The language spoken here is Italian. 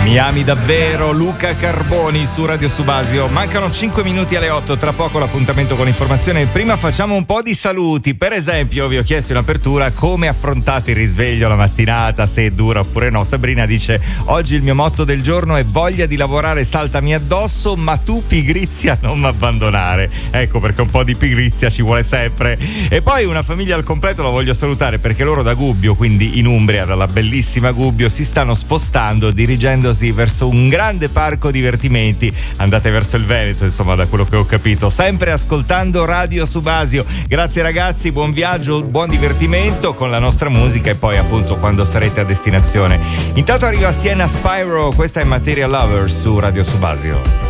Mi ami davvero, Luca Carboni su Radio Subasio. Mancano 5 minuti alle 8, tra poco l'appuntamento con l'informazione. Prima facciamo un po' di saluti. Per esempio, vi ho chiesto in apertura come affrontate il risveglio la mattinata, se è dura oppure no. Sabrina dice: oggi il mio motto del giorno è voglia di lavorare saltami addosso, ma tu pigrizia non mi abbandonare. Ecco, perché un po' di pigrizia ci vuole sempre. E poi una famiglia al completo la voglio salutare, perché loro da Gubbio, quindi in Umbria, dalla bellissima Gubbio, si stanno spostando, dirigendosi verso un grande parco divertimenti. Andate verso il Veneto, insomma, da quello che ho capito, sempre ascoltando Radio Subasio. Grazie ragazzi, buon viaggio, buon divertimento con la nostra musica, e poi appunto quando sarete a destinazione. Intanto arriva Siena Spyro, questa è Material Lovers su Radio Subasio.